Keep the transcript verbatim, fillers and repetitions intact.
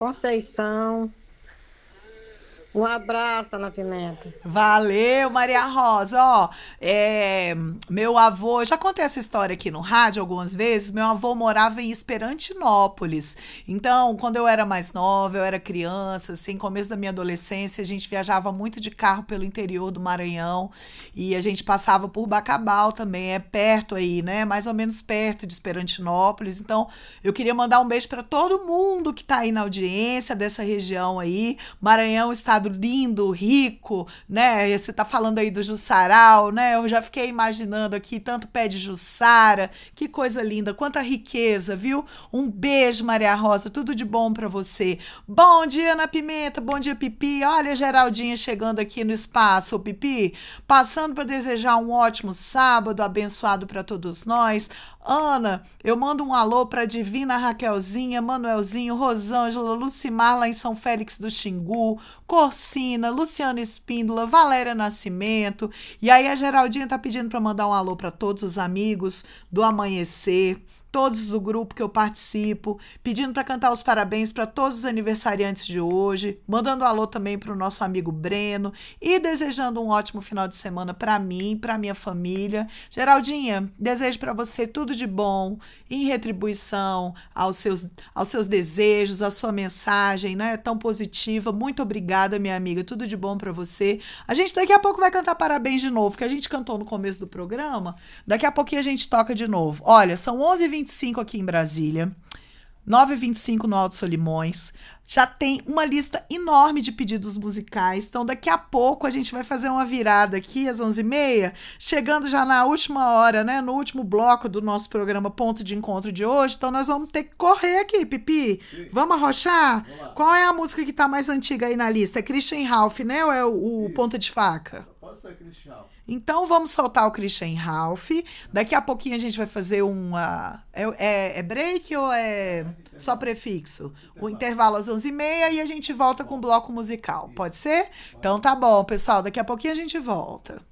Conceição. Um abraço, Ana Pimenta. Valeu, Maria Rosa. Ó, é, meu avô, já contei essa história aqui no rádio algumas vezes. Meu avô morava em Esperantinópolis. Então, quando eu era mais nova, eu era criança, assim, começo da minha adolescência, a gente viajava muito de carro pelo interior do Maranhão e a gente passava por Bacabal também, é perto aí, né? Mais ou menos perto de Esperantinópolis. Então, eu queria mandar um beijo para todo mundo que tá aí na audiência dessa região aí. Maranhão, estado lindo, rico, né? Você tá falando aí do Jussaral, né? Eu já fiquei imaginando aqui tanto pé de Jussara, que coisa linda, quanta riqueza, viu? Um beijo, Maria Rosa, tudo de bom pra você. Bom dia, Ana Pimenta, bom dia, Pipi. Olha a Geraldinha chegando aqui no espaço, ô Pipi, passando para desejar um ótimo sábado, abençoado para todos nós. Ana, eu mando um alô para Divina Raquelzinha, Manuelzinho, Rosângela, Lucimar lá em São Félix do Xingu, Corsina, Luciana Espíndola, Valéria Nascimento. E aí a Geraldinha tá pedindo para mandar um alô para todos os amigos do Amanhecer, todos do grupo que eu participo, pedindo para cantar os parabéns para todos os aniversariantes de hoje, mandando um alô também para o nosso amigo Breno e desejando um ótimo final de semana para mim, para minha família. Geraldinha, desejo para você tudo de bom, em retribuição aos seus, aos seus desejos, à sua mensagem, né, tão positiva. Muito obrigada, minha amiga, tudo de bom para você. A gente daqui a pouco vai cantar parabéns de novo, que a gente cantou no começo do programa, daqui a pouquinho a gente toca de novo. Olha, são onze e vinte e cinco aqui em Brasília, nove e vinte e cinco no Alto Solimões. Já tem uma lista enorme de pedidos musicais, então daqui a pouco a gente vai fazer uma virada aqui às onze e meia, chegando já na última hora, né, no último bloco do nosso programa Ponto de Encontro de hoje, então nós vamos ter que correr aqui, Pipi. Sim. Vamos arrochar? Vamos. Qual é a música que tá mais antiga aí na lista? É Christian Ralph, né, ou é o, o Ponta de Faca? Pode ser Christian Ralph. Então vamos soltar o Christian Ralph. Daqui a pouquinho a gente vai fazer uma... É, é, é break ou é só prefixo? O intervalo às onze e meia e a gente volta com o bloco musical. Pode ser? Então tá bom, pessoal. Daqui a pouquinho a gente volta.